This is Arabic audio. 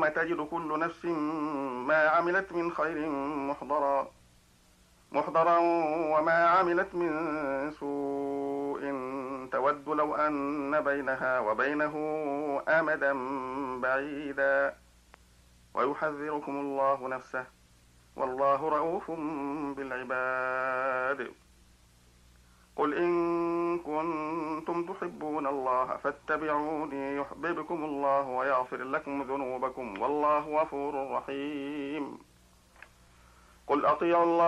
يوم تجد كل نفس ما عملت من خير محضرا وما عملت من سوء تود لو أن بينها وبينه أمدا بعيدا ويحذركم الله نفسه والله رؤوف بالعباد. قل إن كنتم تحبون الله فاتبعوني يحببكم الله ويغفر لكم ذنوبكم والله غفور رحيم. قل أطيعوا الله